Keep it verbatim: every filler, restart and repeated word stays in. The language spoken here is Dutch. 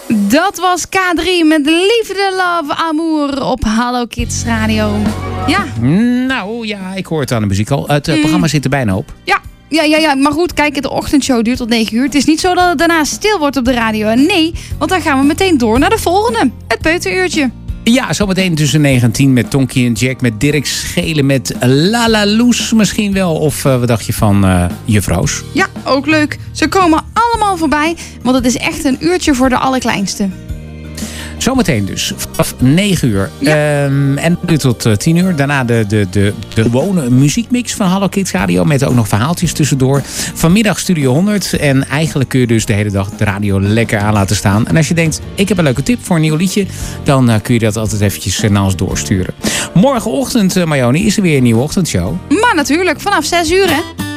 Dat was K drie met Liefde, Love, Amour op Hallo Kids Radio. Ja. Nou ja, ik hoor het aan de muziek al. Het uh, Mm. programma zit er bijna op. Ja. Ja, ja, ja, maar goed, kijk, de ochtendshow duurt tot negen uur. Het is niet zo dat het daarna stil wordt op de radio. En nee, want dan gaan we meteen door naar de volgende. Het peuteruurtje. Ja, zometeen tussen negen en tien met Tonky en Jack. Met Dirk Schelen met Lala Loes misschien wel. Of uh, wat dacht je van uh, Juffrouws? Ja, ook leuk. Ze komen allemaal voorbij, want het is echt een uurtje voor de allerkleinste. Zometeen dus, vanaf negen uur. Ja. Um, en tot uh, tien uur. Daarna de, de, de, de gewone muziekmix van Hallo Kids Radio. Met ook nog verhaaltjes tussendoor. Vanmiddag Studio honderd. En eigenlijk kun je dus de hele dag de radio lekker aan laten staan. En als je denkt, ik heb een leuke tip voor een nieuw liedje. Dan uh, kun je dat altijd eventjes uh, naar ons doorsturen. Morgenochtend, uh, Mayoni, is er weer een nieuwe ochtendshow. Maar natuurlijk, vanaf zes uur, hè.